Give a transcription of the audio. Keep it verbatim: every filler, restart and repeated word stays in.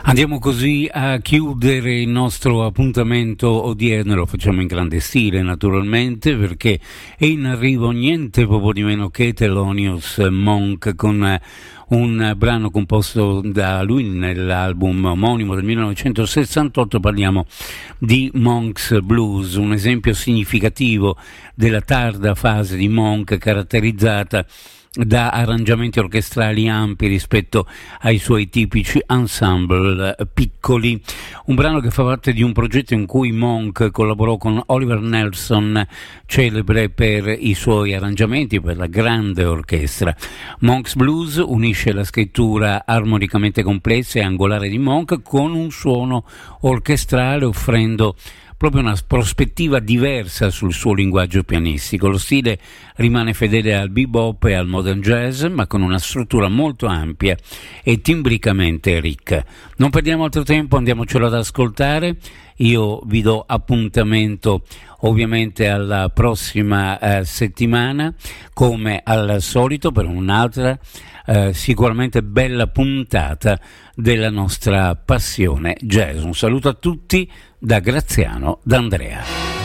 Andiamo così a chiudere il nostro appuntamento odierno, lo facciamo in grande stile naturalmente, perché è in arrivo niente poco di meno che Thelonious Monk con un brano composto da lui nell'album omonimo del millenovecentosessantotto. Parliamo di Monk's Blues, un esempio significativo della tarda fase di Monk caratterizzata da arrangiamenti orchestrali ampi rispetto ai suoi tipici ensemble piccoli. Un brano che fa parte di un progetto in cui Monk collaborò con Oliver Nelson, celebre per i suoi arrangiamenti per la grande orchestra. Monk's Blues unisce la scrittura armonicamente complessa e angolare di Monk con un suono orchestrale, offrendo proprio una prospettiva diversa sul suo linguaggio pianistico. Lo stile rimane fedele al bebop e al modern jazz, ma con una struttura molto ampia e timbricamente ricca. Non perdiamo altro tempo, andiamocelo ad ascoltare. Io vi do appuntamento ovviamente alla prossima eh, settimana, come al solito, per un'altra eh, sicuramente bella puntata della nostra passione jazz. Un saluto a tutti da Graziano D'Andrea.